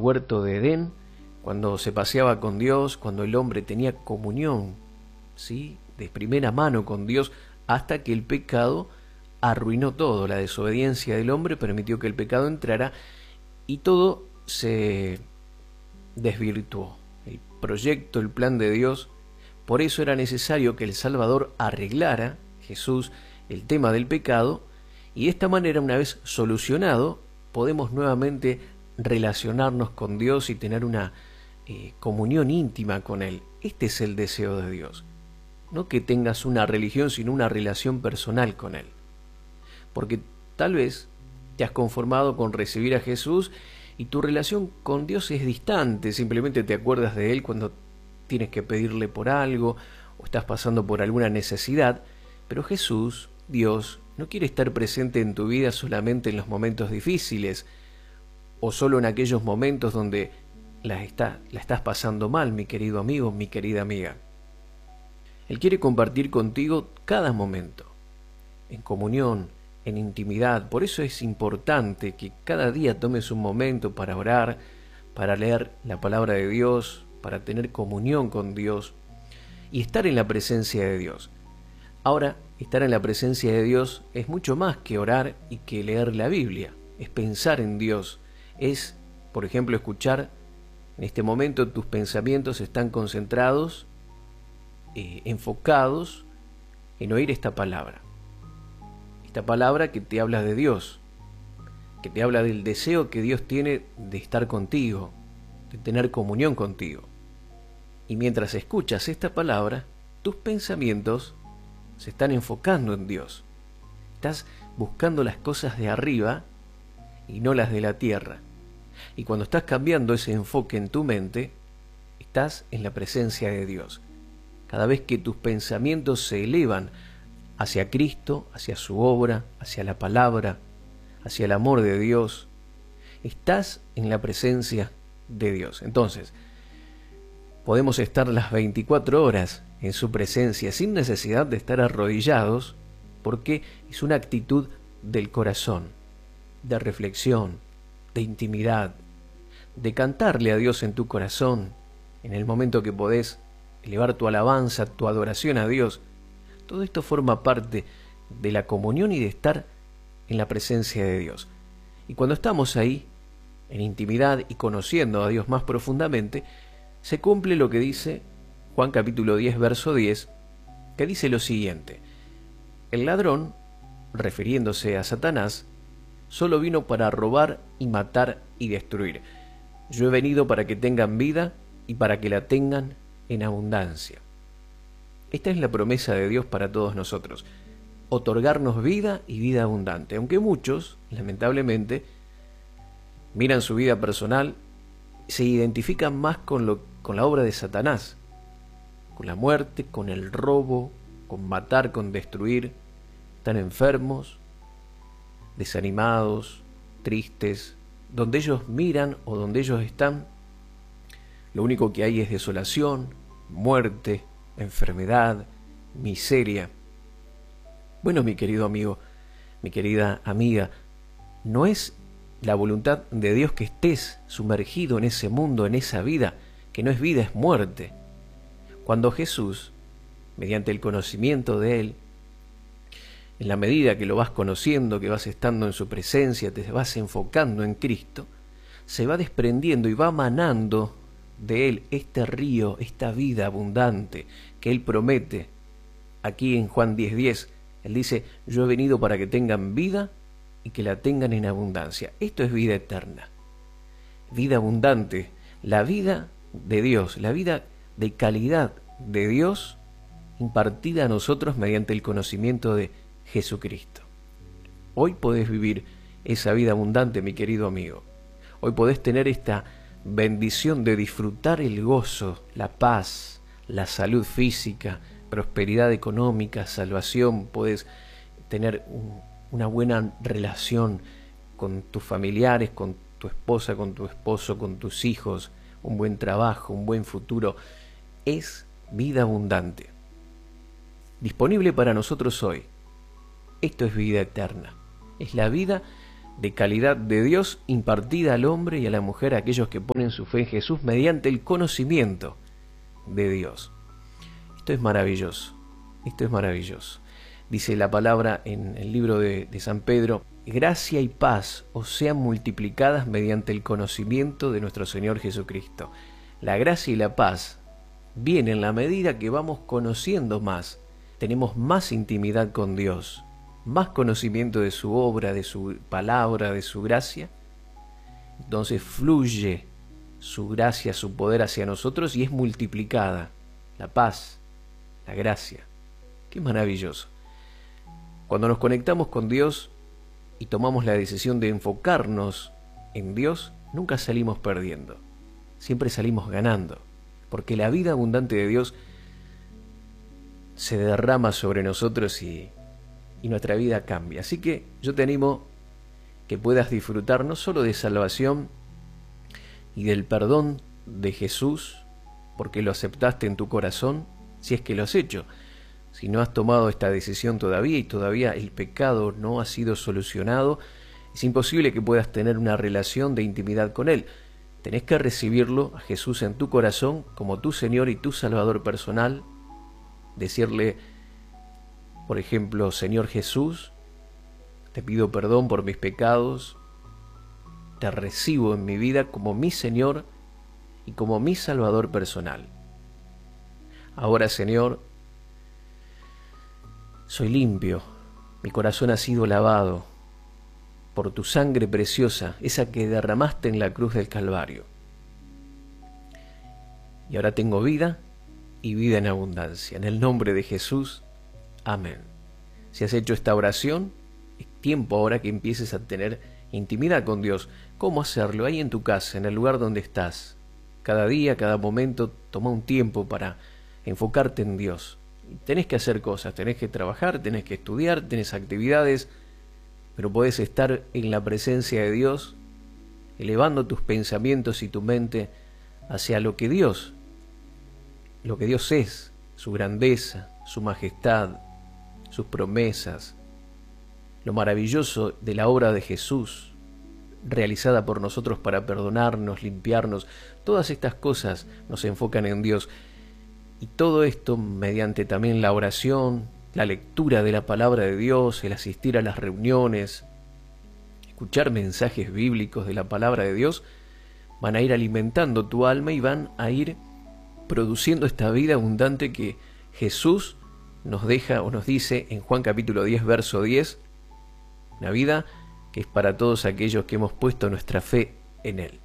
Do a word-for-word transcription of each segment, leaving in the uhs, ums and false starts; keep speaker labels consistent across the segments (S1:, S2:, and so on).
S1: huerto de Edén, cuando se paseaba con Dios, cuando el hombre tenía comunión, ¿sí?, de primera mano con Dios, hasta que el pecado arruinó todo. La desobediencia del hombre permitió que el pecado entrara y todo se desvirtuó. El proyecto, el plan de Dios. Por eso era necesario que el Salvador arreglara, Jesús, el tema del pecado, y de esta manera, una vez solucionado, podemos nuevamente relacionarnos con Dios y tener una eh, comunión íntima con Él. Este es el deseo de Dios. No que tengas una religión, sino una relación personal con Él. Porque tal vez te has conformado con recibir a Jesús y tu relación con Dios es distante. Simplemente te acuerdas de Él cuando tienes que pedirle por algo o estás pasando por alguna necesidad. Pero Jesús, Dios, no quiere estar presente en tu vida solamente en los momentos difíciles o solo en aquellos momentos donde la, está, la estás pasando mal, mi querido amigo, mi querida amiga. Él quiere compartir contigo cada momento, en comunión, en intimidad. Por eso es importante que cada día tomes un momento para orar, para leer la palabra de Dios, para tener comunión con Dios y estar en la presencia de Dios. Ahora, estar en la presencia de Dios es mucho más que orar y que leer la Biblia. Es pensar en Dios. Es, por ejemplo, escuchar. En este momento tus pensamientos están concentrados, eh, enfocados en oír esta palabra. Esta palabra que te habla de Dios, que te habla del deseo que Dios tiene de estar contigo, de tener comunión contigo. Y mientras escuchas esta palabra, tus pensamientos se están enfocando en Dios. Estás buscando las cosas de arriba y no las de la tierra. Y cuando estás cambiando ese enfoque en tu mente, estás en la presencia de Dios. Cada vez que tus pensamientos se elevan hacia Cristo, hacia su obra, hacia la palabra, hacia el amor de Dios, estás en la presencia de Dios. Entonces, podemos estar las veinticuatro horas en su presencia sin necesidad de estar arrodillados, porque es una actitud del corazón, de reflexión, de intimidad, de cantarle a Dios en tu corazón, en el momento que podés elevar tu alabanza, tu adoración a Dios. Todo esto forma parte de la comunión y de estar en la presencia de Dios. Y cuando estamos ahí, en intimidad y conociendo a Dios más profundamente, se cumple lo que dice Juan capítulo diez, verso diez, que dice lo siguiente: el ladrón, refiriéndose a Satanás, solo vino para robar y matar y destruir. Yo he venido para que tengan vida y para que la tengan en abundancia. Esta es la promesa de Dios para todos nosotros: otorgarnos vida y vida abundante. Aunque muchos, lamentablemente, miran su vida personal, se identifican más con, lo, con la obra de Satanás, con la muerte, con el robo, con matar, con destruir. Están enfermos, desanimados, tristes. Donde ellos miran o donde ellos están, lo único que hay es desolación, muerte, enfermedad, miseria. Bueno, mi querido amigo, mi querida amiga, no es la voluntad de Dios que estés sumergido en ese mundo, en esa vida, que no es vida, es muerte. Cuando Jesús, mediante el conocimiento de Él, en la medida que lo vas conociendo, que vas estando en su presencia, te vas enfocando en Cristo, se va desprendiendo y va manando de Él este río, esta vida abundante que Él promete. Aquí en Juan diez diez, Él dice: yo he venido para que tengan vida y que la tengan en abundancia. Esto es vida eterna, vida abundante, la vida de Dios, la vida de calidad de Dios impartida a nosotros mediante el conocimiento de Jesucristo. Hoy podés vivir esa vida abundante, mi querido amigo. Hoy podés tener esta bendición de disfrutar el gozo, la paz, la salud física, prosperidad económica, salvación. Podés tener un, una buena relación con tus familiares, con tu esposa, con tu esposo, con tus hijos, un buen trabajo, un buen futuro. Es vida abundante, disponible para nosotros hoy. Esto es vida eterna. Es la vida de calidad de Dios impartida al hombre y a la mujer, a aquellos que ponen su fe en Jesús mediante el conocimiento de Dios. Esto es maravilloso, esto es maravilloso. Dice la palabra en el libro de, de San Pedro: gracia y paz os sean multiplicadas mediante el conocimiento de nuestro Señor Jesucristo. La gracia y la paz vienen en la medida que vamos conociendo más, tenemos más intimidad con Dios, más conocimiento de su obra, de su palabra, de su gracia. Entonces fluye su gracia, su poder hacia nosotros y es multiplicada la paz, la gracia. Qué maravilloso. Cuando nos conectamos con Dios y tomamos la decisión de enfocarnos en Dios, nunca salimos perdiendo, siempre salimos ganando, porque la vida abundante de Dios se derrama sobre nosotros y, y nuestra vida cambia. Así que yo te animo que puedas disfrutar no solo de salvación y del perdón de Jesús, porque lo aceptaste en tu corazón, si es que lo has hecho. Si no has tomado esta decisión todavía y todavía el pecado no ha sido solucionado, es imposible que puedas tener una relación de intimidad con Él. Tenés que recibirlo a Jesús en tu corazón como tu Señor y tu Salvador personal. Decirle, por ejemplo: Señor Jesús, te pido perdón por mis pecados, te recibo en mi vida como mi Señor y como mi Salvador personal. Ahora, Señor, soy limpio, mi corazón ha sido lavado por tu sangre preciosa, esa que derramaste en la cruz del Calvario. Y ahora tengo vida y vida en abundancia. En el nombre de Jesús, amén. Si has hecho esta oración, es tiempo ahora que empieces a tener intimidad con Dios. ¿Cómo hacerlo? Ahí en tu casa, en el lugar donde estás. Cada día, cada momento, toma un tiempo para enfocarte en Dios. Tenés que hacer cosas, tenés que trabajar, tenés que estudiar, tenés actividades, pero podés estar en la presencia de Dios, elevando tus pensamientos y tu mente hacia lo que Dios, lo que Dios es, su grandeza, su majestad, sus promesas, lo maravilloso de la obra de Jesús, realizada por nosotros para perdonarnos, limpiarnos. Todas estas cosas nos enfocan en Dios. Y todo esto mediante también la oración, la lectura de la palabra de Dios, el asistir a las reuniones, escuchar mensajes bíblicos de la palabra de Dios, van a ir alimentando tu alma y van a ir produciendo esta vida abundante que Jesús nos deja o nos dice en Juan capítulo diez, verso diez, una vida que es para todos aquellos que hemos puesto nuestra fe en Él.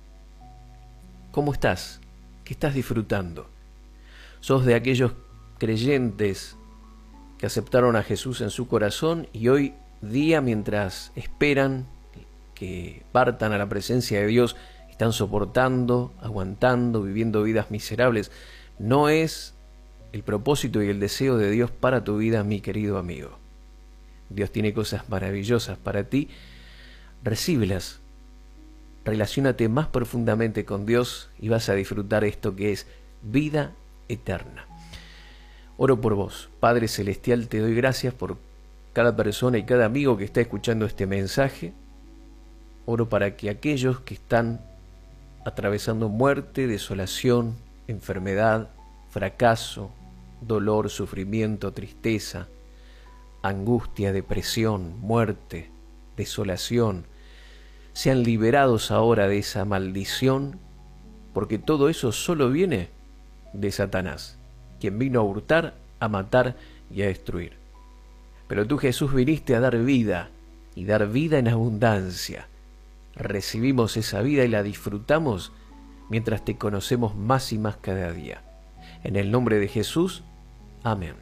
S1: ¿Cómo estás? ¿Qué estás disfrutando? ¿Sos de aquellos creyentes que aceptaron a Jesús en su corazón y hoy día, mientras esperan que partan a la presencia de Dios, están soportando, aguantando, viviendo vidas miserables? No es el propósito y el deseo de Dios para tu vida, mi querido amigo. Dios tiene cosas maravillosas para ti. Recíbelas. Relaciónate más profundamente con Dios y vas a disfrutar esto que es vida eterna. Oro por vos. Padre Celestial, te doy gracias por cada persona y cada amigo que está escuchando este mensaje. Oro para que aquellos que están atravesando muerte, desolación, enfermedad, fracaso, dolor, sufrimiento, tristeza, angustia, depresión, muerte, desolación, sean liberados ahora de esa maldición, porque todo eso solo viene de Satanás, quien vino a hurtar, a matar y a destruir. Pero tú, Jesús, viniste a dar vida y dar vida en abundancia. Recibimos esa vida y la disfrutamos mientras te conocemos más y más cada día. En el nombre de Jesús, amén.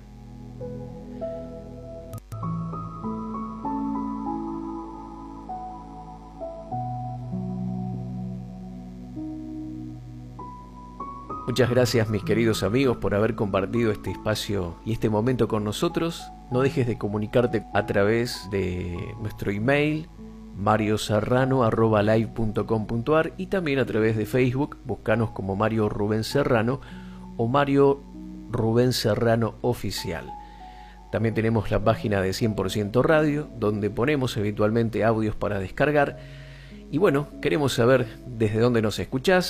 S1: Muchas gracias, mis queridos amigos, por haber compartido este espacio y este momento con nosotros. No dejes de comunicarte a través de nuestro email mario serrano arroba live punto com punto ar y también a través de Facebook. Búscanos como Mario Rubén Serrano o Mario Rubén Serrano Oficial. También tenemos la página de cien por ciento Radio, donde ponemos habitualmente audios para descargar. Y bueno, queremos saber desde dónde nos escuchás.